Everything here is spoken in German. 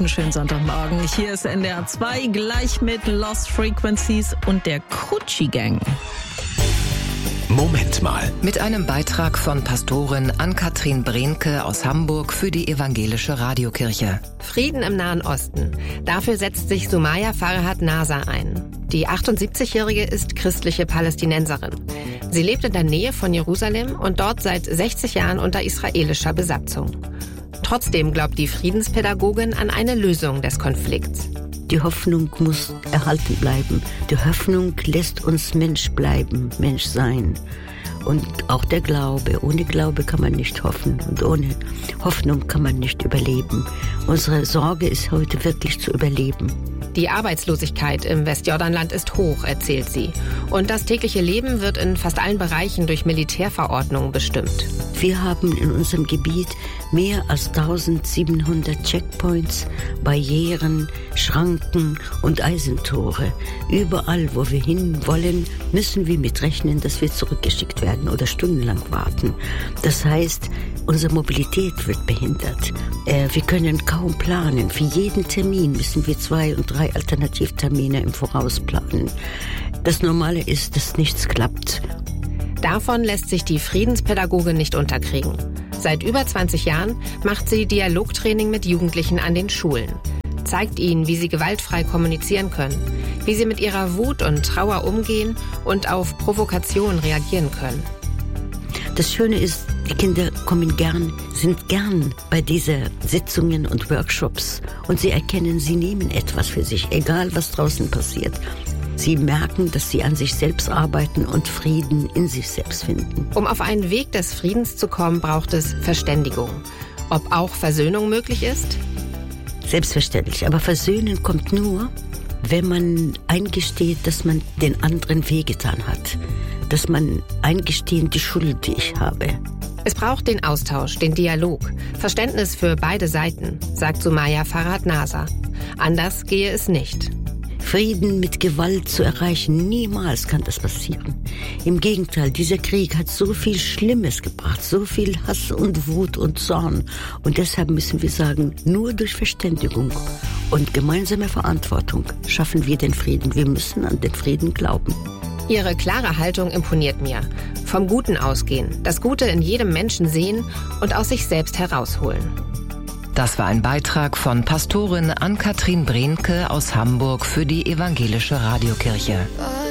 guten schönen Sonntagmorgen. Hier ist NDR 2, gleich mit Lost Frequencies und der Kutschi Gang. Moment mal. Mit einem Beitrag von Pastorin Ann-Kathrin Brehnke aus Hamburg für die Evangelische Radiokirche. Frieden im Nahen Osten. Dafür setzt sich Sumaya Farhat Naser ein. Die 78-Jährige ist christliche Palästinenserin. Sie lebt in der Nähe von Jerusalem und dort seit 60 Jahren unter israelischer Besatzung. Trotzdem glaubt die Friedenspädagogin an eine Lösung des Konflikts. Die Hoffnung muss erhalten bleiben. Die Hoffnung lässt uns Mensch bleiben, Mensch sein. Und auch der Glaube. Ohne Glaube kann man nicht hoffen. Und ohne Hoffnung kann man nicht überleben. Unsere Sorge ist heute wirklich zu überleben. Die Arbeitslosigkeit im Westjordanland ist hoch, erzählt sie. Und das tägliche Leben wird in fast allen Bereichen durch Militärverordnungen bestimmt. Wir haben in unserem Gebiet mehr als 1700 Checkpoints, Barrieren, Schranken und Eisentore. Überall, wo wir hin wollen, müssen wir mitrechnen, dass wir zurückgeschickt werden oder stundenlang warten. Das heißt, unsere Mobilität wird behindert. Wir können kaum planen. Für jeden Termin müssen wir 2 und 3 Alternativtermine im Voraus planen. Das Normale ist, dass nichts klappt. Davon lässt sich die Friedenspädagogin nicht unterkriegen. Seit über 20 Jahren macht sie Dialogtraining mit Jugendlichen an den Schulen. Zeigt ihnen, wie sie gewaltfrei kommunizieren können, wie sie mit ihrer Wut und Trauer umgehen und auf Provokation reagieren können. Das Schöne ist, die Kinder sind gern bei diesen Sitzungen und Workshops und sie erkennen, sie nehmen etwas für sich, egal was draußen passiert. Sie merken, dass sie an sich selbst arbeiten und Frieden in sich selbst finden. Um auf einen Weg des Friedens zu kommen, braucht es Verständigung. Ob auch Versöhnung möglich ist? Selbstverständlich, aber Versöhnen kommt nur, wenn man eingesteht, dass man den anderen wehgetan hat. Dass man eingesteht, die Schuld, die ich habe. Es braucht den Austausch, den Dialog, Verständnis für beide Seiten, sagt Sumaya Farhat Naser. Anders gehe es nicht. Frieden mit Gewalt zu erreichen, niemals kann das passieren. Im Gegenteil, dieser Krieg hat so viel Schlimmes gebracht, so viel Hass und Wut und Zorn. Und deshalb müssen wir sagen, nur durch Verständigung und gemeinsame Verantwortung schaffen wir den Frieden. Wir müssen an den Frieden glauben. Ihre klare Haltung imponiert mir. Vom Guten ausgehen, das Gute in jedem Menschen sehen und aus sich selbst herausholen. Das war ein Beitrag von Pastorin Ann-Kathrin Brehnke aus Hamburg für die Evangelische Radiokirche.